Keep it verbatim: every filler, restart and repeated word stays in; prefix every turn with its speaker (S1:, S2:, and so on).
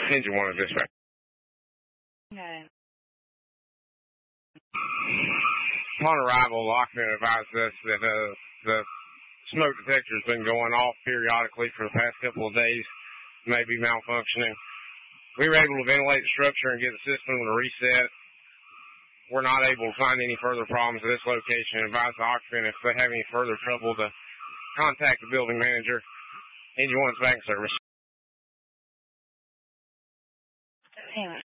S1: Engine one of dispatch.
S2: Okay.
S1: Upon arrival, the occupant advised us that uh, the smoke detector has been going off periodically for the past couple of days, may be malfunctioning. We were able to ventilate the structure and get the system to reset. We're not able to find any further problems at this location. Advise the occupant if they have any further trouble to contact the building manager. Engine one's back in service.
S2: Anyway.